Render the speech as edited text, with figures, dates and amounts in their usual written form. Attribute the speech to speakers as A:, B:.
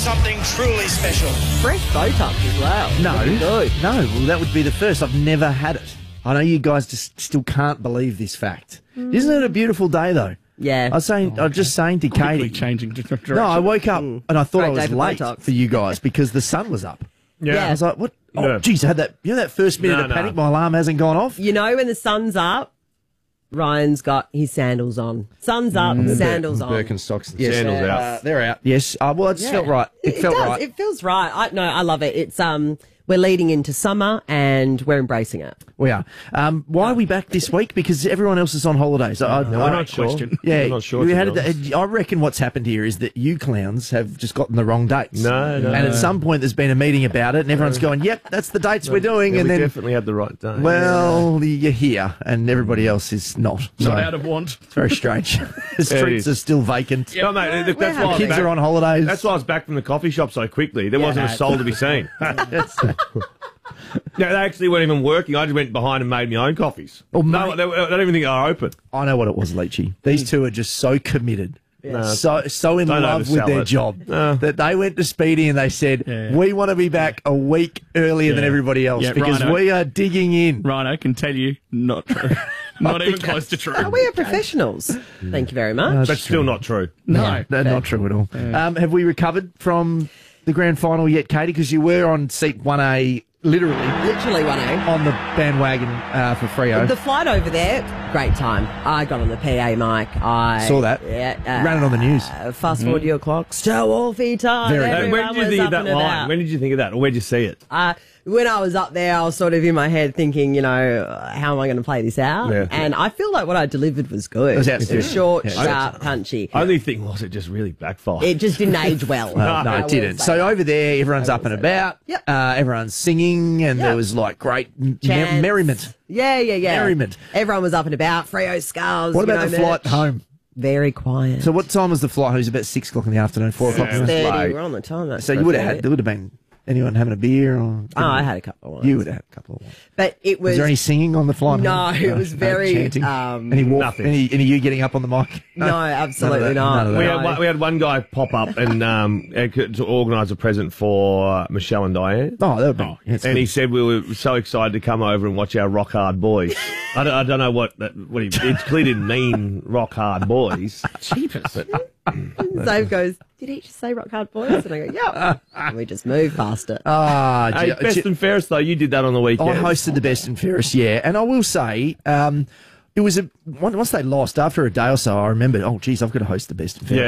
A: something truly special.
B: Fresh Botox as well. Looking good.
C: No, well, that would be the first. I've never had it. I know you guys just still can't believe this fact. Isn't it a beautiful day, though?
B: Yeah.
C: I was just saying to Katie.
D: Changing direction.
C: No, I woke up and I thought
B: Great
C: I was
B: day for
C: late
B: Botox.
C: for you guys because the sun was up.
B: Yeah.
C: I was like, what? Oh,
E: Yeah.
C: geez, I had that. You know that first minute of panic, my alarm hasn't gone off.
B: You know when the sun's up, Ryan's got his sandals on. Sun's up, sandals on.
E: Birkenstocks and
C: Yes,
E: sandals out.
C: they're out. Yes. Well, it just felt right. It felt
B: does.
C: right.
B: It feels right. I love it. It's we're leading into summer and we're embracing it.
C: We are. Why are we back this week? Because everyone else is on holidays.
E: We're not sure.
C: Yeah,
E: We're not sure.
C: we
E: to
C: had
E: be honest.
C: I reckon what's happened here is that you clowns have just gotten the wrong dates.
E: No.
C: And at some point there's been a meeting about it and everyone's going, yep, that's the dates we're doing.
E: Yeah,
C: and
E: we
C: then,
E: definitely had the right day.
C: well, you're here and everybody else is not. So
D: Not out of want.
C: it's very strange. The streets
E: is.
C: are still vacant.
E: No, mate, look, that's why I was
C: Kids
E: back-
C: are on holidays.
E: That's why I was back from the coffee shop so quickly. There wasn't a soul to be seen. No, they actually weren't even working. I just went behind and made my own coffees.
C: Oh,
E: No,
C: mate.
E: I don't even think they were open.
C: I know what it was, Leachy. These two are just so committed. So in
E: Don't
C: love with
E: oversell
C: their
E: it.
C: job
E: No.
C: that they went to Speedy and they said,
D: Yeah.
C: we want to be back a week earlier than everybody else
D: Yeah,
C: because
D: righto.
C: we are digging in.
D: Rhino can tell you, not true. Not even close to true.
B: We are professionals. Thank you very much.
E: That's still not true.
D: No.
C: They're not true at all. Have we recovered from the grand final yet, Katie? Because you were on seat 1A, literally,
B: Literally 1A.
C: on the bandwagon for Freo.
B: The flight over there, great time. I got on the PA mic. I
C: Saw that.
B: Yeah,
C: Ran it on the news.
B: Fast forward your clock. Still Wolfie time.
C: Very good.
B: Everyone
E: When did you
B: was
E: think of
B: up
E: that
B: and
E: line?
B: about.
E: When did you think of that? Or where'd you see it?
B: When I was up there, I was sort of in my head thinking, you know, how am I going to play this out?
E: Yeah.
B: And I feel like what I delivered was good.
C: It was outstanding.
B: Short,
C: Yeah.
B: sharp, punchy.
E: Only thing was it just really backfired.
B: It just didn't age well.
C: No,
B: I
C: it
B: will
C: didn't.
B: say
C: So
B: that.
C: over there, everyone's up and about.
B: Yep.
C: Everyone's singing, and there
B: Yep.
C: was like great
B: Chants.
C: merriment.
B: Yeah.
C: Merriment.
B: Everyone was up and about. Freo skulls.
C: What about the flight
B: merch.
C: home?
B: Very quiet.
C: So what time was the flight? It was about 6 o'clock in the afternoon, 4 o'clock.
E: Yeah, it was
B: 30.
E: late.
B: We're on the time. That's
C: So you would have had, there would have been anyone having a beer? Or,
B: Oh, I had a couple of ones.
C: You would have had a couple of ones.
B: But it was.
C: Was there any singing on the flight
B: No,
C: home?
B: it was very,
C: chanting? Any
E: Nothing.
C: Any you getting up on the mic?
B: No, absolutely
C: None of
B: not.
C: that.
E: We had one guy pop up and to organise a present for Michelle and Diane.
C: Oh, that would be.
E: And he said we were so excited to come over and watch our Rock Hard Boys. I don't know what he it clearly didn't mean Rock Hard Boys.
D: Cheapest.
B: Dave goes, did he just say Rock Hard Boys? And I go, yeah. And we just moved past it.
E: Hey, best and fairest though, you did that on the weekend.
C: I hosted the Best and Fairest, yeah. And I will say, it was once they lost, after a day or so, I remembered, oh, geez, I've got to host the Best and Fairest.
E: Yeah.